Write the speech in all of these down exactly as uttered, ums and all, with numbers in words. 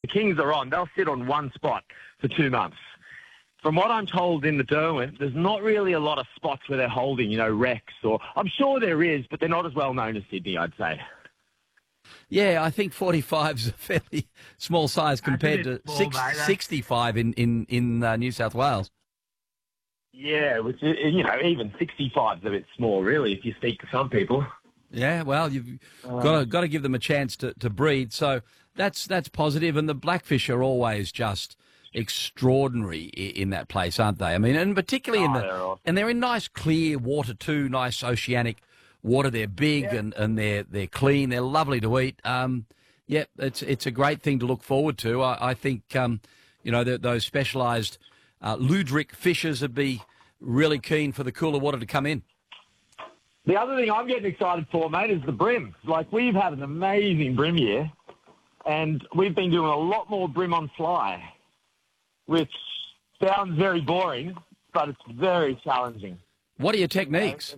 Kings are on, they'll sit on one spot for two months. From what I'm told in the Derwent, there's not really a lot of spots where they're holding, you know, Rex, or I'm sure there is, but they're not as well known as Sydney, I'd say. Yeah, I think forty-five is a fairly small size compared to small, six, mate, sixty-five in, in, in uh, New South Wales. Yeah, which, you know, even sixty-five is a bit small, really, if you speak to some people. Yeah, well, you've um, got to got to give them a chance to, to breed, so that's that's positive. And the blackfish are always just extraordinary in that place, aren't they? I mean, and particularly in oh, the they're awesome. and they're in nice clear water too, nice oceanic water. They're big yeah. and, and they're they're clean. They're lovely to eat. Um, yeah, it's it's a great thing to look forward to. I, I think um, you know the, those specialised uh, Ludric fishers would be really keen for the cooler water to come in. The other thing I'm getting excited for, mate, is the brim. Like, we've had an amazing brim year, and we've been doing a lot more brim on fly, which sounds very boring, but it's very challenging. What are your techniques?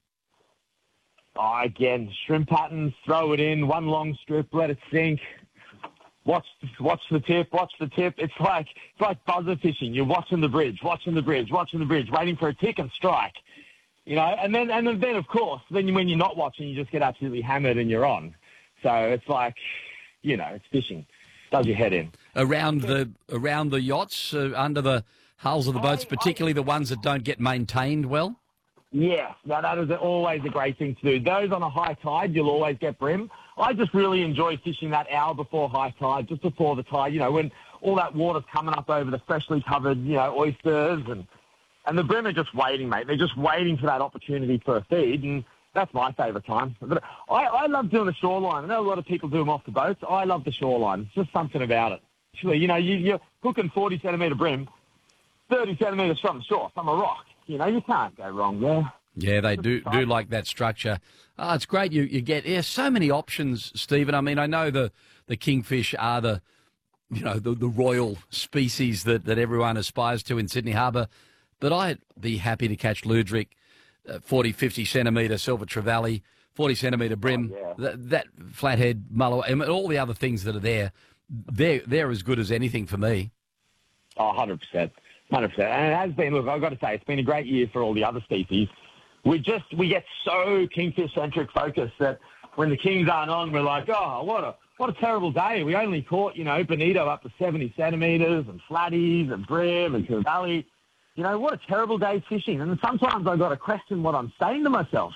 Oh, again, shrimp patterns, throw it in, one long strip, let it sink. Watch, watch the tip, watch the tip. It's like it's like buzzer fishing. You're watching the bridge, watching the bridge, watching the bridge, waiting for a tick and strike. You know, and then and then of course, then when you're not watching, you just get absolutely hammered and you're on. So it's like, you know, it's fishing. Does your head in. Around the around the yachts, uh, under the hulls of the boats, I, particularly I, the ones that don't get maintained well? Yes, now that is always a great thing to do. Those on a high tide, you'll always get brim. I just really enjoy fishing that hour before high tide, just before the tide, you know, when all that water's coming up over the freshly covered, you know, oysters and... And the brim are just waiting, mate. They're just waiting for that opportunity for a feed, and that's my favourite time. But I, I love doing the shoreline. I know a lot of people do them off the boats. I love the shoreline. It's just something about it. Actually, you know, you, you're hooking forty centimetre brim, thirty centimetres from the shore, from a rock. You know, you can't go wrong there. Yeah, they do do like that structure. Oh, it's great. You you get yeah, so many options, Stephen. I mean, I know the, the kingfish are the, you know, the, the royal species that, that everyone aspires to in Sydney Harbour. But I'd be happy to catch Ludric, uh, forty, fifty centimetre silver trevally, forty centimetre brim, oh, yeah. that, that flathead mullow, and all the other things that are there. They're, they're as good as anything for me. Oh, one hundred percent. one hundred percent. And it has been, look, I've got to say, it's been a great year for all the other species. We just, we get so kingfish-centric focus that when the kings aren't on, we're like, oh, what a what a terrible day. We only caught, you know, bonito up to seventy centimetres and flatties and brim and trevally. You know, what a terrible day fishing. And sometimes I've got to question what I'm saying to myself.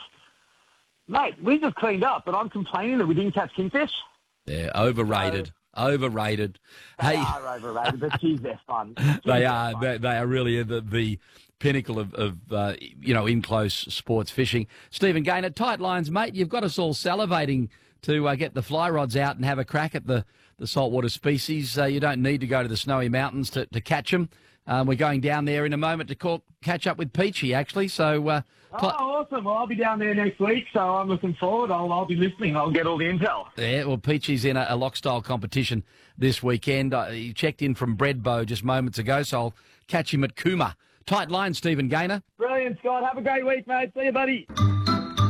Mate, we just cleaned up, but I'm complaining that we didn't catch kingfish. Yeah, overrated. So, overrated. They hey, are overrated, but geez, they're fun. Geez, they they're are. fun. They, they are really the, the pinnacle of, of uh, you know, in-close sports fishing. Stephen Gaynor, tight lines, mate. You've got us all salivating to uh, get the fly rods out and have a crack at the, the saltwater species. Uh, you don't need to go to the snowy mountains to, to catch them. Um, we're going down there in a moment to call, catch up with Peachy, actually. So, uh, oh, awesome. Well, I'll be down there next week, so I'm looking forward. I'll, I'll be listening. I'll get all the intel. Yeah, well, Peachy's in a, a lock-style competition this weekend. Uh, he checked in from Breadbow just moments ago, so I'll catch him at Cooma. Tight line, Stephen Gaynor. Brilliant, Scott. Have a great week, mate. See you, buddy.